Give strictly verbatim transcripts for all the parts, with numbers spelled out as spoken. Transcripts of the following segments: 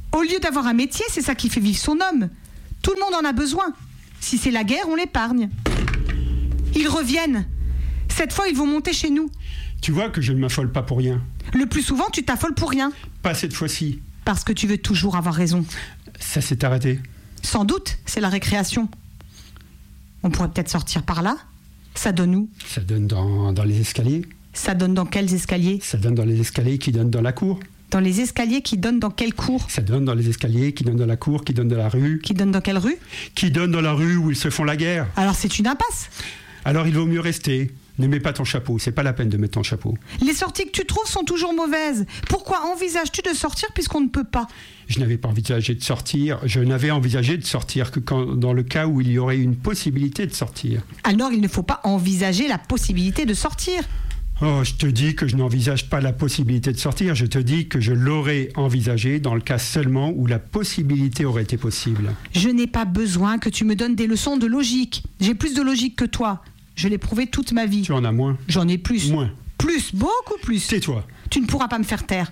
Au lieu d'avoir un métier, c'est ça qui fait vivre son homme. Tout le monde en a besoin. Si c'est la guerre, on l'épargne. Ils reviennent. Cette fois, ils vont monter chez nous. Tu vois que je ne m'affole pas pour rien. Le plus souvent, tu t'affoles pour rien. Pas cette fois-ci. Parce que tu veux toujours avoir raison. Ça s'est arrêté. Sans doute, c'est la récréation. On pourrait peut-être sortir par là. Ça donne où ? Ça donne dans, dans les escaliers. Ça donne dans quels escaliers ? Ça donne dans les escaliers qui donnent dans la cour. Dans les escaliers qui donnent dans quelle cour ? Ça donne dans les escaliers qui donnent dans la cour, qui donnent dans la rue. Qui donnent dans quelle rue ? Qui donnent dans la rue où ils se font la guerre. Alors c'est une impasse. Alors il vaut mieux rester. Ne mets pas ton chapeau, c'est pas la peine de mettre ton chapeau. Les sorties que tu trouves sont toujours mauvaises. Pourquoi envisages-tu de sortir puisqu'on ne peut pas ? Je n'avais pas envisagé de sortir. Je n'avais envisagé de sortir que quand, dans le cas où il y aurait une possibilité de sortir. Alors il ne faut pas envisager la possibilité de sortir. Oh, je te dis que je n'envisage pas la possibilité de sortir. Je te dis que je l'aurais envisagé dans le cas seulement où la possibilité aurait été possible. Je n'ai pas besoin que tu me donnes des leçons de logique. J'ai plus de logique que toi. Je l'ai prouvé toute ma vie. Tu en as moins. J'en ai plus. Moins. Plus, beaucoup plus. Tais-toi. Tu ne pourras pas me faire taire.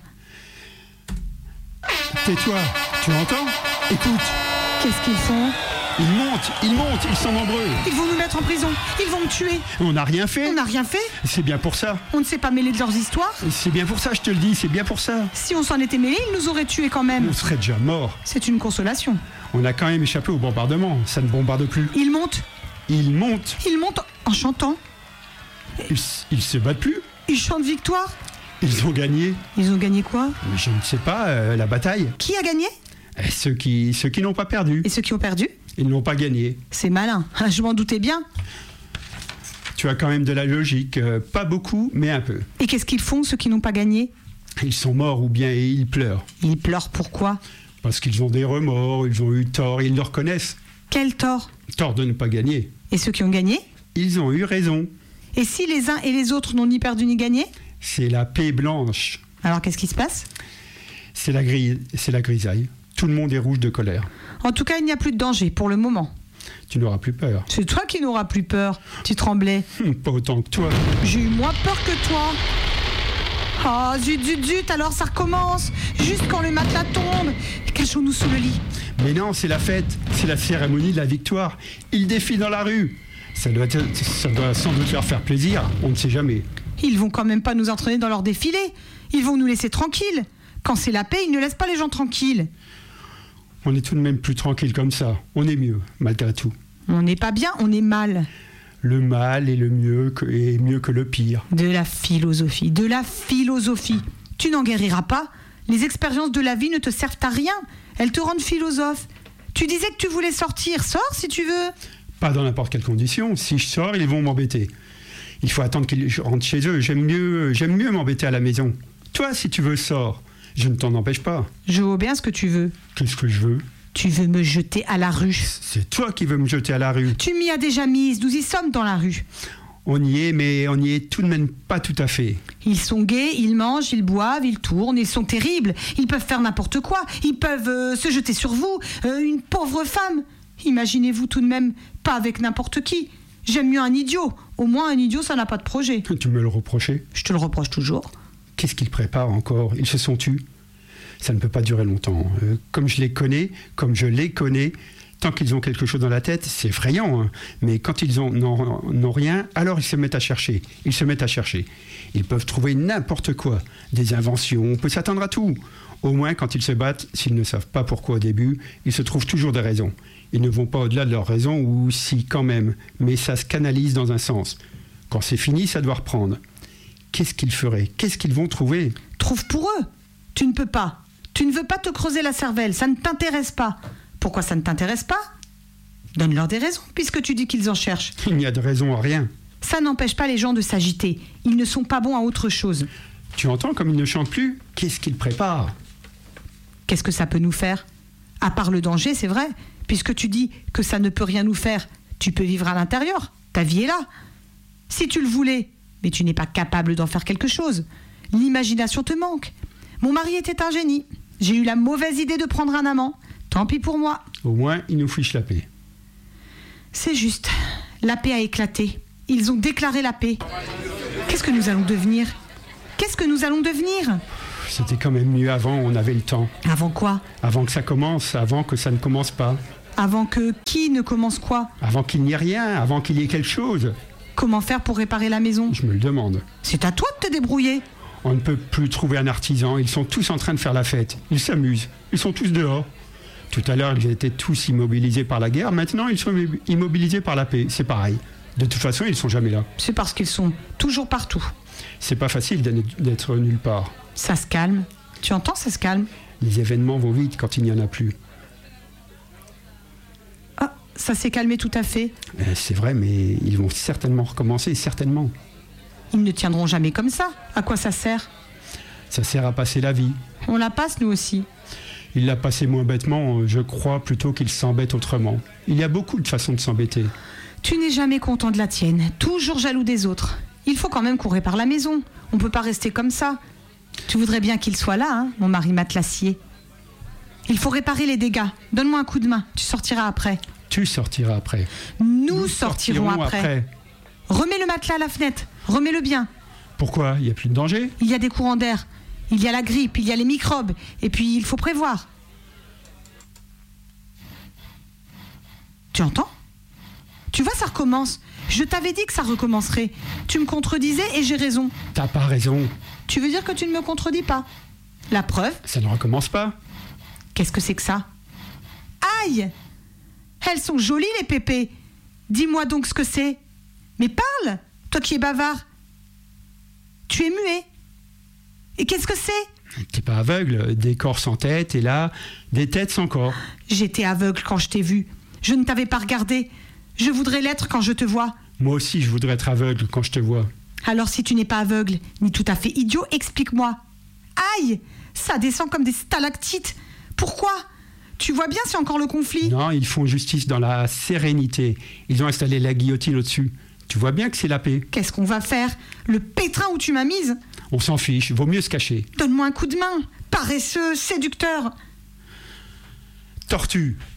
Tais-toi. Tu entends ? Écoute. Qu'est-ce qu'ils font ? Ils montent, ils montent, ils sont nombreux. Ils vont nous mettre en prison. Ils vont me tuer. On n'a rien fait. On n'a rien fait. C'est bien pour ça. On ne s'est pas mêlé de leurs histoires. C'est bien pour ça, je te le dis, c'est bien pour ça. Si on s'en était mêlé, ils nous auraient tués quand même. On serait déjà morts. C'est une consolation. On a quand même échappé au bombardement. Ça ne bombarde plus. Ils montent. Ils montent. Ils montent en chantant. Ils, ils se battent plus. Ils chantent victoire. Ils ont gagné. Ils ont gagné quoi ? Mais je ne sais pas, euh, la bataille. Qui a gagné ? Et ceux qui, ceux qui n'ont pas perdu. Et ceux qui ont perdu ? Ils n'ont pas gagné. C'est malin. Je m'en doutais bien. Tu as quand même de la logique. Euh, pas beaucoup, mais un peu. Et qu'est-ce qu'ils font, ceux qui n'ont pas gagné ? Ils sont morts ou bien ils pleurent. Ils pleurent pourquoi ? Parce qu'ils ont des remords, ils ont eu tort, ils le reconnaissent. Quel tort ? Tort de ne pas gagner. Et ceux qui ont gagné ? Ils ont eu raison. Et si les uns et les autres n'ont ni perdu ni gagné ? C'est la paix blanche. Alors qu'est-ce qui se passe ? C'est la, gris... c'est la grisaille. Tout le monde est rouge de colère. En tout cas, il n'y a plus de danger pour le moment. Tu n'auras plus peur. C'est toi qui n'auras plus peur. Tu tremblais. Hum, pas autant que toi. J'ai eu moins peur que toi. Ah, oh, zut, zut, zut, alors ça recommence. Juste quand le matelas tombe. Cachons-nous sous le lit. Mais non, c'est la fête. C'est la cérémonie de la victoire. Ils défilent dans la rue. Ça doit, être, ça doit sans doute leur faire plaisir. On ne sait jamais. Ils vont quand même pas nous entraîner dans leur défilé. Ils vont nous laisser tranquilles. Quand c'est la paix, ils ne laissent pas les gens tranquilles. On est tout de même plus tranquille comme ça. On est mieux, malgré tout. On n'est pas bien, on est mal. Le mal est le mieux que, est mieux que le pire. De la philosophie, de la philosophie. Tu n'en guériras pas. Les expériences de la vie ne te servent à rien. Elles te rendent philosophe. Tu disais que tu voulais sortir. Sors si tu veux. Pas dans n'importe quelle condition. Si je sors, ils vont m'embêter. Il faut attendre qu'ils rentrent chez eux. J'aime mieux, j'aime mieux m'embêter à la maison. Toi, si tu veux, sors. Je ne t'en empêche pas. Je vois bien ce que tu veux. Qu'est-ce que je veux ? Tu veux me jeter à la rue. C'est toi qui veux me jeter à la rue. Tu m'y as déjà mise. Nous y sommes dans la rue. On y est, mais on n'y est tout de même pas tout à fait. Ils sont gais, ils mangent, ils boivent, ils tournent, ils sont terribles. Ils peuvent faire n'importe quoi. Ils peuvent euh, se jeter sur vous. Euh, une pauvre femme. Imaginez-vous tout de même pas avec n'importe qui. J'aime mieux un idiot. Au moins, un idiot, ça n'a pas de projet. Tu me le reprochais ? Je te le reproche toujours. Qu'est-ce qu'ils préparent encore ? Ils se sont tus ? Ça ne peut pas durer longtemps. Euh, comme je les connais, comme je les connais, tant qu'ils ont quelque chose dans la tête, c'est effrayant. Hein. Mais quand ils ont, n'ont, n'ont rien, alors ils se mettent à chercher. Ils se mettent à chercher. Ils peuvent trouver n'importe quoi. Des inventions, on peut s'attendre à tout. Au moins, quand ils se battent, s'ils ne savent pas pourquoi au début, ils se trouvent toujours des raisons. Ils ne vont pas au-delà de leurs raisons, ou si quand même, mais ça se canalise dans un sens. Quand c'est fini, ça doit reprendre. Qu'est-ce qu'ils feraient ? Qu'est-ce qu'ils vont trouver ? Trouve pour eux. Tu ne peux pas. Tu ne veux pas te creuser la cervelle, ça ne t'intéresse pas. Pourquoi ça ne t'intéresse pas ? Donne-leur des raisons, puisque tu dis qu'ils en cherchent. Il n'y a de raison à rien. Ça n'empêche pas les gens de s'agiter. Ils ne sont pas bons à autre chose. Tu entends comme ils ne chantent plus ? Qu'est-ce qu'ils préparent ? Qu'est-ce que ça peut nous faire ? À part le danger, c'est vrai. Puisque tu dis que ça ne peut rien nous faire, tu peux vivre à l'intérieur. Ta vie est là. Si tu le voulais, mais tu n'es pas capable d'en faire quelque chose. L'imagination te manque. Mon mari était un génie. J'ai eu la mauvaise idée de prendre un amant. Tant pis pour moi. Au moins, ils nous fichent la paix. C'est juste. La paix a éclaté. Ils ont déclaré la paix. Qu'est-ce que nous allons devenir ? Qu'est-ce que nous allons devenir ? C'était quand même mieux avant, on avait le temps. Avant quoi? Avant que ça commence, avant que ça ne commence pas. Avant que qui ne commence quoi? Avant qu'il n'y ait rien, avant qu'il y ait quelque chose. Comment faire pour réparer la maison? Je me le demande. C'est à toi de te débrouiller. On ne peut plus trouver un artisan, ils sont tous en train de faire la fête. Ils s'amusent, ils sont tous dehors. Tout à l'heure, ils étaient tous immobilisés par la guerre, maintenant ils sont immobilisés par la paix, c'est pareil. De toute façon, ils ne sont jamais là. C'est parce qu'ils sont toujours partout. C'est pas facile d'être nulle part. Ça se calme. Tu entends, ça se calme. Les événements vont vite quand il n'y en a plus. Ah, ça s'est calmé tout à fait. Euh, c'est vrai, mais ils vont certainement recommencer, certainement. Ils ne tiendront jamais comme ça. À quoi ça sert? Ça sert à passer la vie. On la passe, nous aussi. Il l'a passé moins bêtement, je crois, plutôt qu'il s'embête autrement. Il y a beaucoup de façons de s'embêter. Tu n'es jamais content de la tienne, toujours jaloux des autres. Il faut quand même qu'on répare la maison. On peut pas rester comme ça. Tu voudrais bien qu'il soit là, hein, mon mari matelassier. Il faut réparer les dégâts. Donne-moi un coup de main, tu sortiras après. Tu sortiras après. Nous, Nous sortirons, sortirons après. après. Remets le matelas à la fenêtre, remets-le bien. Pourquoi? Il n'y a plus de danger? Il y a des courants d'air, il y a la grippe, il y a les microbes, et puis il faut prévoir. Tu entends? Tu vois, ça recommence. Je t'avais dit que ça recommencerait. Tu me contredisais et j'ai raison. T'as pas raison. Tu veux dire que tu ne me contredis pas? La preuve? Ça ne recommence pas. Qu'est-ce que c'est que ça? Aïe! Elles sont jolies, les pépés. Dis-moi donc ce que c'est. Mais parle, toi qui es bavard. Tu es muet. Et qu'est-ce que c'est? T'es pas aveugle. Des corps sans tête et là, des têtes sans corps. J'étais aveugle quand je t'ai vu. Je ne t'avais pas regardé. Je voudrais l'être quand je te vois. Moi aussi, je voudrais être aveugle quand je te vois. Alors si tu n'es pas aveugle, ni tout à fait idiot, explique-moi. Aïe! Ça descend comme des stalactites. Pourquoi? Tu vois bien, c'est encore le conflit. Non, ils font justice dans la sérénité. Ils ont installé la guillotine au-dessus. Tu vois bien que c'est la paix. Qu'est-ce qu'on va faire? Le pétrin où tu m'as mise? On s'en fiche, vaut mieux se cacher. Donne-moi un coup de main. Paresseux, séducteur. Tortue.